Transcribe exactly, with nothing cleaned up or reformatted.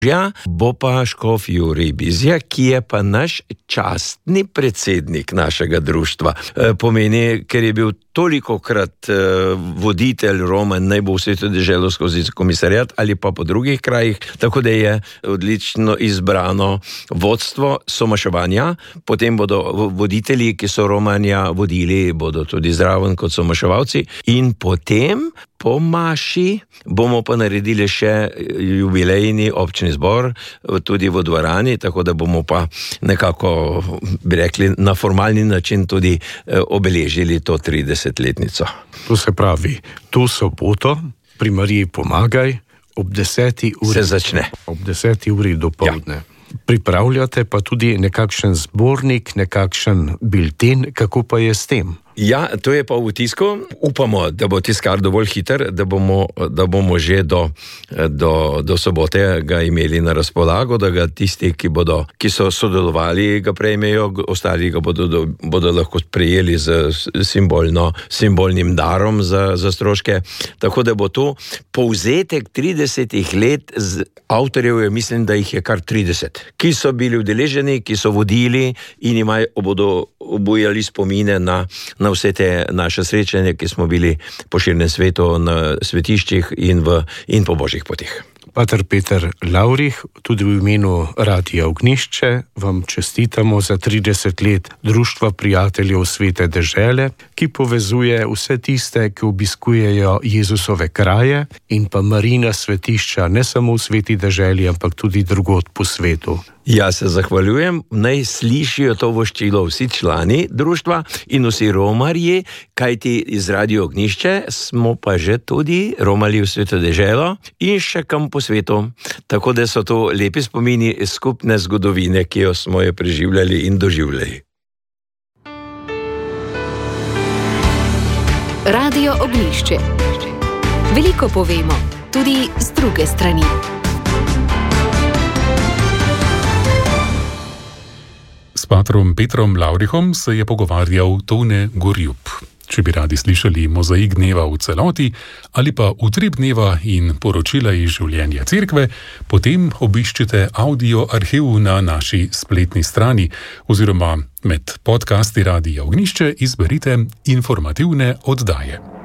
Ja, bo pa škof Jurij Bizjak, ki je pa naš častni predsednik našega društva. E, pomeni, ker je bil tolikokrat e, voditelj Roman, naj bo v Sveto deželo skozi komisariat ali pa po drugih krajih, tako da je odlično izbrano vodstvo somaševanja, potem bodo voditelji, ki so Romanja vodili, bodo tudi zraven kot somaševalci in potem po maši bomo pa naredili še jubilejni občni zbor, tudi v dvorani, tako da bomo pa nekako, bi rekli, na formalni način tudi obeležili to tridesetletnico. To se pravi, to soboto pri Mariji Pomagaj ob deseti uri se začne. Ob deseti uri dopoldne. Ja. Pripravljate pa tudi nekakšen zbornik, nekakšen bilten, kako pa je s tem? Ja, to je pa v tisku. Upamo, da bo tiskar dovolj hiter, da bomo, da bomo že do, do, do sobote ga imeli na razpolago, da ga tisti, ki, bodo, ki so sodelovali, ga prejmejo, ostali ga bodo, do, bodo lahko prejeli z simbolno, simbolnim darom za, za stroške. Tako da bo to povzetek tridesetih let z avtorjev, je, mislim, da jih je kar trideset, ki so bili udeleženi, ki so vodili in imajo, bodo obujali spomine na na vse te naše srečanje, ki smo bili po širnem svetu na svetiščih in, v, in po božjih potih. Pater Peter Lavrih, tudi v imenu Radia Ognjišče, vam čestitamo za trideset let Društva prijateljev Svete dežele, ki povezuje vse tiste, ki obiskujejo Jezusove kraje in pa Marijina svetišča ne samo v Sveti deželi, ampak tudi drugod po svetu. Ja se zahvaljujem, naj slišijo to voščilo vsi člani društva in vsi romarji, kajti iz Radia Ognjišče smo pa že tudi romali v Sveto deželo in še kam po svetu. Tako da so to lepi spomini skupne zgodovine, ki jo smo jo preživljali in doživljali. Radio Ognjišče. Veliko povemo, tudi z druge strani. S patrom Petrom Lavrihom se je pogovarjal Tone Gorjup. Če bi radi slišali mozaik dneva v celoti ali pa utrip dneva in poročila iz življenja cerkve, potem obiščite audio arhiv na naši spletni strani oziroma med podcasti Radia Ognjišče izberite informativne oddaje.